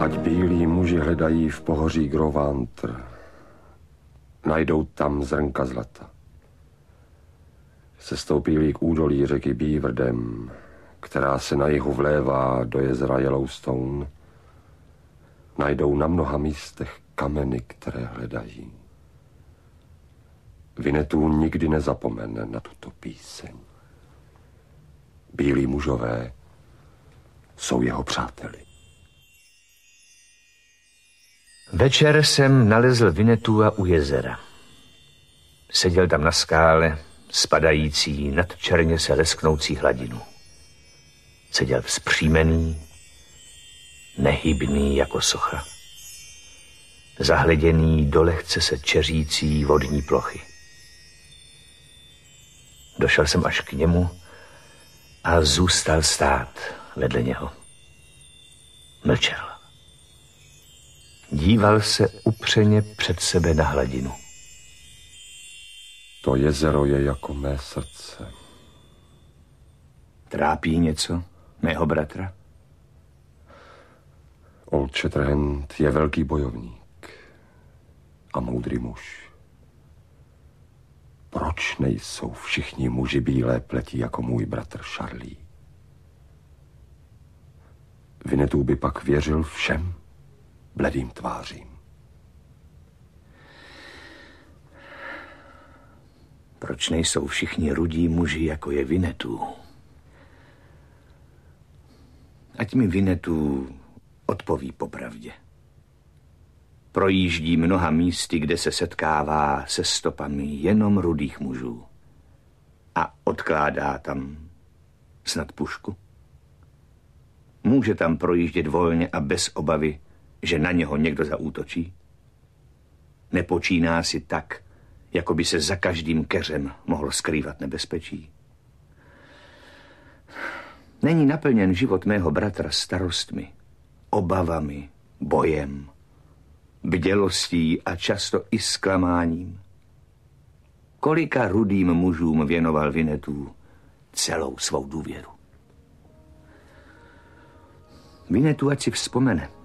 Ať bílí muži hledají v pohoří Grovantr, najdou tam zrnka zlata. Sestoupí k údolí řeky Beaverdam, která se na jihu vlévá do jezera Yellowstone, najdou na mnoha místech kameny, které hledají. Winnetou nikdy nezapomene na tuto píseň. Bílí mužové jsou jeho přáteli. Večer jsem nalezl Winnetua u jezera. Seděl tam na skále, spadající nad černě se lesknoucí hladinu. Seděl vzpřímený, nehybný jako socha. Zahleděný do lehce se čeřící vodní plochy. Došel jsem až k němu a zůstal stát vedle něho. Mlčel. Díval se upřeně před sebe na hladinu. To jezero je jako mé srdce. Trápí něco mého bratra? Old Shatterhand je velký bojovník a moudrý muž. Proč nejsou všichni muži bílé pleti jako můj bratr Charlie? Winnetou by pak věřil všem bledým tvářím. Proč nejsou všichni rudí muži, jako je Winnetou? Ať mi Winnetou odpoví popravdě. Projíždí mnoha místy, kde se setkává se stopami jenom rudých mužů. A odkládá tam snad pušku. Může tam projíždět volně a bez obavy, že na něho někdo zaútočí. Nepočíná si tak, jako by se za každým keřem mohlo skrývat nebezpečí. Není naplněn život mého bratra starostmi, obavami, bojem, bdělostí a často i zklamáním. Kolika rudým mužům věnoval Winnetou celou svou důvěru. Winnetou ať si vzpomene,